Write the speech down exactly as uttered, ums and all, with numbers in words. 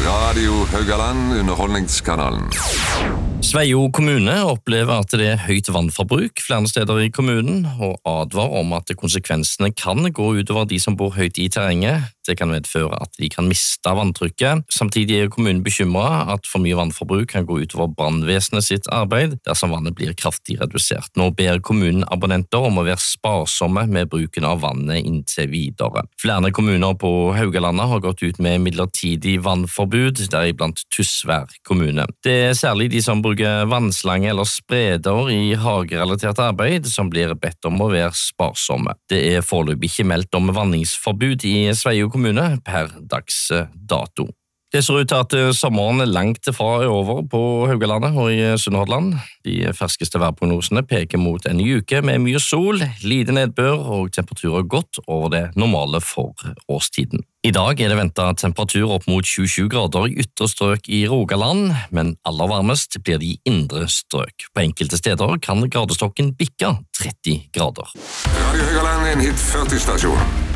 Radio Haugaland, underholdningskanalen. Sveio kommune opplever at det er høyt vannforbruk flere steder i kommunen, og advarer om at konsekvensene kan gå utover de som bor høyt i terrenget. Det kan medføre at de kan miste vanntrykket. Samtidig er kommunen bekymret at for mye vannforbruk kan gå utover brannvesenet sitt arbeid dersom vannet blir kraftig redusert. Nå ber kommunen abonnenter om å være sparsomme med bruken av vannet inntil videre. Flere kommuner på Haugalandet har gått ut med midlertidig vannforbud, deriblant Tysvær kommune. Det er særlig de som bruker vannslange eller spreder i hagerelatert arbeid som blir bedt om å være sparsomme. Det er foreløpig ikke meldt om vanningsforbud i Sveio kommune per dags dato. Det ser ut til at sommeren langt fra er over på Haugalandet og i Sunnhordland. De ferskeste værprognosene peker mot en ny uke med mye sol, lite nedbør og temperaturer godt over det normale for årstiden. I dag er det ventet temperatur opp mot tjuesju grader i ytre strøk i Rogaland, men aller varmest blir de indre strøk. På enkelte steder kan gradestokken bikke tretti grader. Radio Haugaland er en hit førti-stasjon.